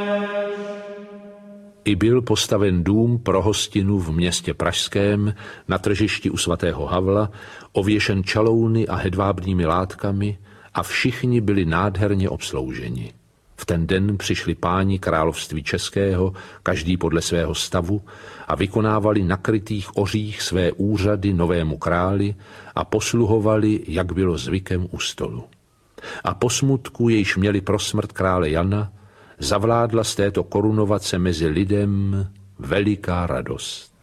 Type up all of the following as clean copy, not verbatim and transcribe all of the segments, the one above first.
I byl postaven dům pro hostinu v městě pražském na tržišti u svatého Havla, ověšen čalouny a hedvábnými látkami a všichni byli nádherně obslouženi. V ten den přišli páni království českého, každý podle svého stavu, a vykonávali na krytých ořích své úřady novému králi a posluhovali, jak bylo zvykem u stolu. A po smutku, jejž měli pro smrt krále Jana, zavládla z této korunovace mezi lidem veliká radost.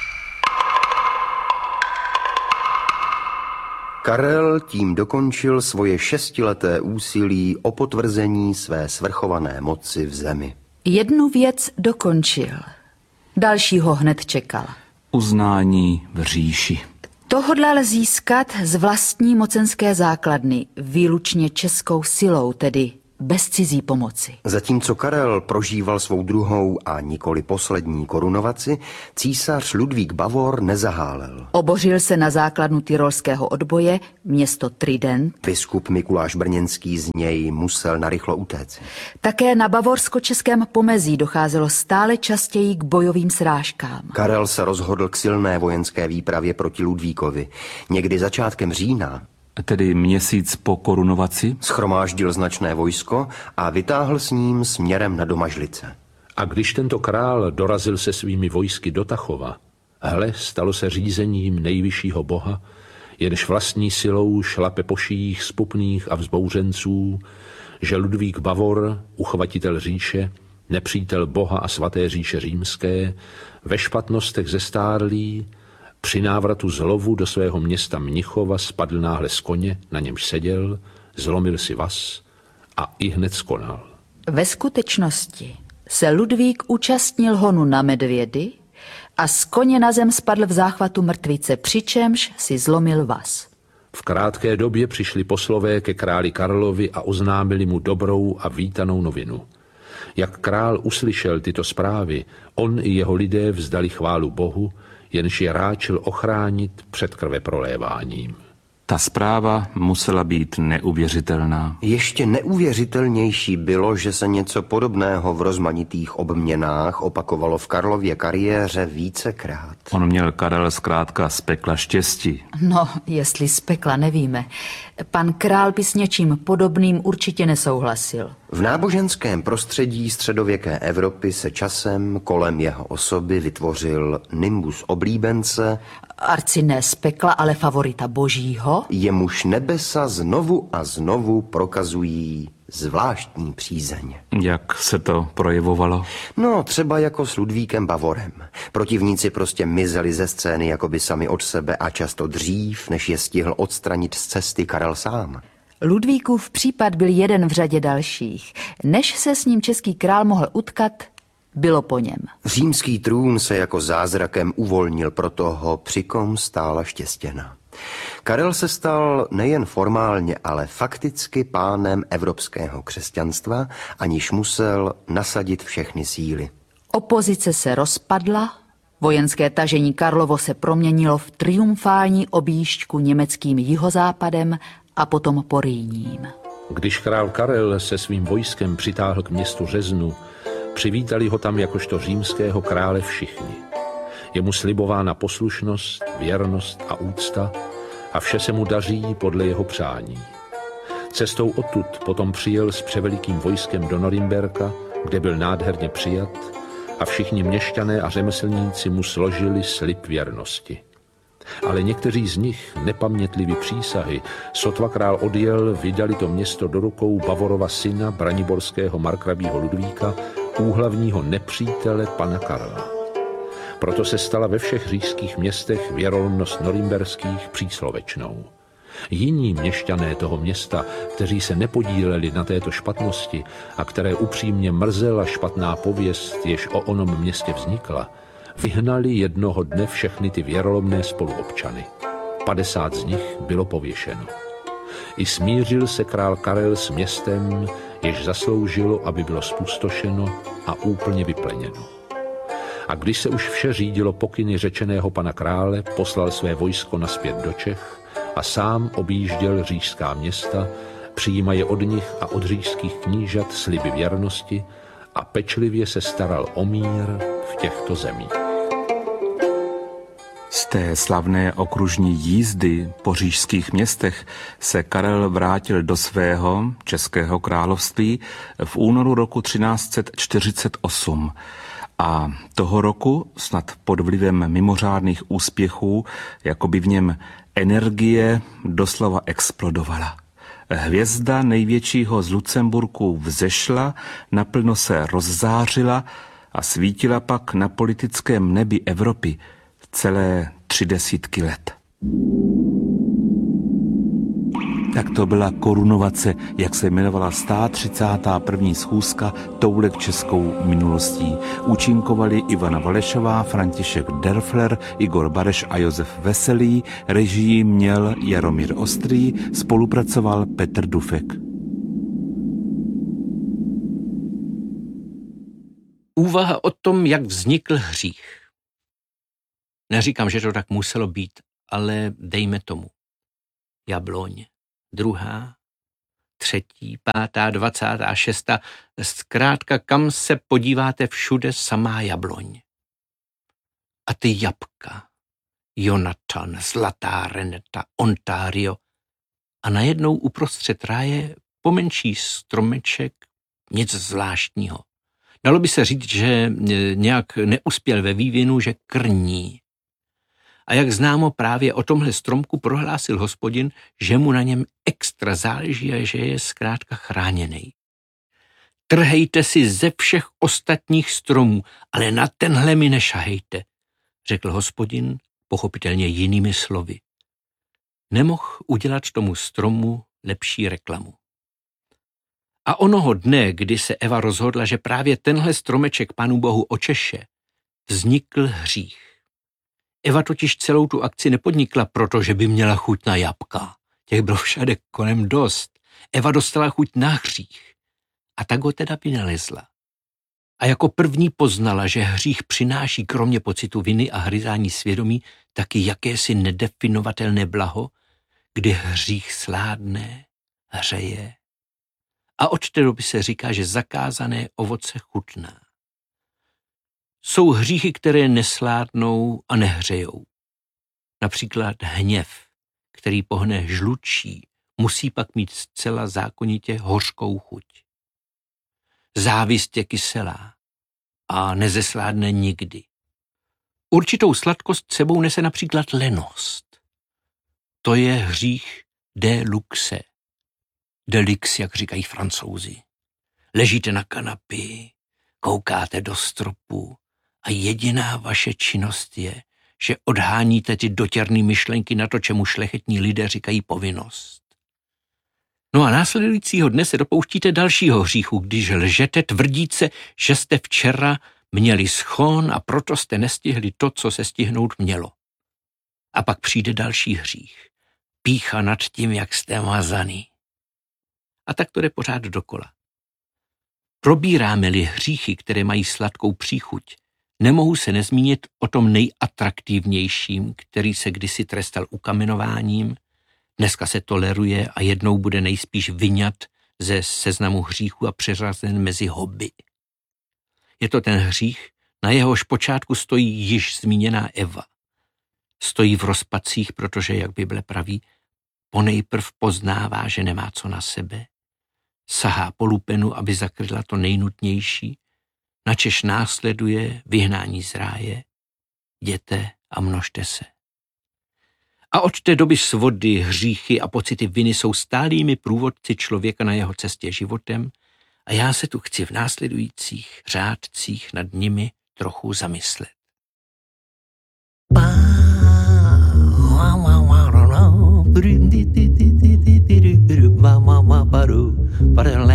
Karel tím dokončil svoje 6leté úsilí o potvrzení své svrchované moci v zemi. Jednu věc dokončil. Dalšího hned čekal. Uznání v říši. To hodlal získat z vlastní mocenské základny, výlučně českou silou, tedy bez cizí pomoci. Zatímco Karel prožíval svou druhou a nikoli poslední korunovaci, císař Ludvík Bavor nezahálel. Obořil se na základnu tyrolského odboje, město Trident. Biskup Mikuláš Brněnský z něj musel narychlo utéct. Také na bavorsko-českém pomezí docházelo stále častěji k bojovým srážkám. Karel se rozhodl k silné vojenské výpravě proti Ludvíkovi. Někdy začátkem října, Tedy měsíc po korunovaci, shromáždil značné vojsko a vytáhl s ním směrem na Domažlice. A když tento král dorazil se svými vojsky do Tachova, hle, stalo se řízením nejvyššího boha, jenž vlastní silou šlape po šijích spupných a vzbouřenců, že Ludvík Bavor, uchvatitel říše, nepřítel boha a svaté říše římské, ve špatnostech zestárlý, při návratu z lovu do svého města Mnichova spadl náhle z koně, na němž seděl, zlomil si vaz a ihned skonal. Ve skutečnosti se Ludvík účastnil honu na medvědy a z koně na zem spadl v záchvatu mrtvice, přičemž si zlomil vaz. V krátké době přišli poslové ke králi Karlovi a oznámili mu dobrou a vítanou novinu. Jak král uslyšel tyto zprávy, on i jeho lidé vzdali chválu Bohu, jenž je ráčil ochránit před krveproléváním. ta zpráva musela být neuvěřitelná. Ještě neuvěřitelnější bylo, že se něco podobného v rozmanitých obměnách opakovalo v Karlově kariéře vícekrát. On měl, Karel, zkrátka z pekla štěstí. No, jestli z pekla nevíme. Pan král by s něčím podobným určitě nesouhlasil. V náboženském prostředí středověké Evropy se časem kolem jeho osoby vytvořil nimbus oblíbence, Arci ne z pekla, ale favorita božího, jemuž nebesa znovu a znovu prokazují zvláštní přízeň. Jak se to projevovalo? No, třeba jako s Ludvíkem Bavorem. Protivníci prostě mizeli ze scény jakoby sami od sebe a často dřív, než je stihl odstranit z cesty Karel sám. Ludvíkův případ byl jeden v řadě dalších. Než se s ním český král mohl utkat, bylo po něm. Římský trůn se jako zázrakem uvolnil pro toho, při kom stála štěstěna. Karel se stal nejen formálně, ale fakticky pánem evropského křesťanstva, aniž musel nasadit všechny síly. Opozice se rozpadla, vojenské tažení Karlovo se proměnilo v triumfální objížďku německým jihozápadem a potom Porýním. Když král Karel se svým vojskem přitáhl k městu Řeznu, přivítali ho tam jakožto římského krále všichni. Je mu slibována poslušnost, věrnost a úcta a vše se mu daří podle jeho přání. Cestou odtud potom přijel s převelikým vojskem do Norimberka, kde byl nádherně přijat a všichni měšťané a řemeslníci mu složili slib věrnosti. Ale někteří z nich, nepamětliví přísahy, sotva král odjel, vydali to město do rukou Bavorova syna, braniborského markrabího Ludvíka, úhlavního nepřítele pana Karla. Proto se stala ve všech říšských městech věrolomnost norimberských příslovečnou. Jiní měšťané toho města, kteří se nepodíleli na této špatnosti a které upřímně mrzela špatná pověst, jež o onom městě vznikla, vyhnali jednoho dne všechny ty věrolomné spoluobčany. 50 z nich bylo pověšeno. I smířil se král Karel s městem, jež zasloužilo, aby bylo spustošeno a úplně vypleněno. A když se už vše řídilo pokyny řečeného pana krále, poslal své vojsko nazpět do Čech a sám objížděl říšská města, přijímaje od nich a od říšských knížat sliby věrnosti a pečlivě se staral o mír v těchto zemích. Z té slavné okružní jízdy po říšských městech se Karel vrátil do svého českého království v únoru roku 1348 a toho roku snad pod vlivem mimořádných úspěchů, jako by v něm energie doslova explodovala. Hvězda největšího z Lucemburku vzešla, naplno se rozzářila a svítila pak na politickém nebi Evropy celé 30 let. Tak to byla korunovace, jak se jmenovala 131. schůzka Toulek českou minulostí. Účinkovali Ivana Valešová, František Derfler, Igor Bareš a Josef Veselý. Režii měl Jaromír Ostrý, spolupracoval Petr Dufek. Úvaha o tom, jak vznikl hřích. Neříkám, že to tak muselo být, ale dejme tomu. Jabloň, 2., 3., 5., 26. Zkrátka, kam se podíváte, všude samá jabloň. A ty jabka, Jonatan, Zlatá Reneta, Ontario a najednou uprostřed ráje pomenší stromeček, nic zvláštního. Dalo by se říct, že nějak neuspěl ve vývinu, že krní. A jak známo, právě o tomhle stromku prohlásil Hospodin, že mu na něm extra záleží a že je zkrátka chráněný. Trhejte si ze všech ostatních stromů, ale na tenhle mi nešahejte, řekl Hospodin, pochopitelně jinými slovy. Nemohl udělat tomu stromu lepší reklamu. A onoho dne, kdy se Eva rozhodla, že právě tenhle stromeček Pánu Bohu očeše, vznikl hřích. Eva totiž celou tu akci nepodnikla, protože by měla chuť na jabka. Těch bylo všade kolem dost. Eva dostala chuť na hřích. A tak ho teda vynalezla. A jako první poznala, že hřích přináší kromě pocitu viny a hryzání svědomí taky jakési nedefinovatelné blaho, kdy hřích sládne, hřeje. A od té doby se říká, že zakázané ovoce chutná. Jsou hříchy, které nesládnou a nehřejou. Například hněv, který pohne žlučí, musí pak mít zcela zákonitě hořkou chuť. Závist je kyselá a nezesládne nikdy. Určitou sladkost sebou nese například lenost. To je hřích de luxe. Delix, jak říkají Francouzi. Ležíte na kanapi, koukáte do stropu a jediná vaše činnost je, že odháníte ty dotěrný myšlenky na to, čemu šlechetní lidé říkají povinnost. No a následujícího dne se dopouštíte dalšího hříchu, když lžete tvrdíce, že jste včera měli schon a proto jste nestihli to, co se stihnout mělo. A pak přijde další hřích. Pýcha nad tím, jak jste mazaný. A tak to jde pořád dokola. Probíráme-li hříchy, které mají sladkou příchuť, nemohu se nezmínit o tom nejatraktivnějším, který se kdysi trestal ukamenováním, dneska se toleruje a jednou bude nejspíš vyňat ze seznamu hříchu a přeřazen mezi hobby. Je to ten hřích, na jehož počátku stojí již zmíněná Eva. Stojí v rozpacích, protože, jak Bible praví, ponejprv poznává, že nemá co na sebe, sahá po lupenu, aby zakryla to nejnutnější, načež následuje vyhnání z ráje, jděte a množte se. A od té doby svody, hříchy a pocity viny jsou stálými průvodci člověka na jeho cestě životem a já se tu chci v následujících řádcích nad nimi trochu zamyslet.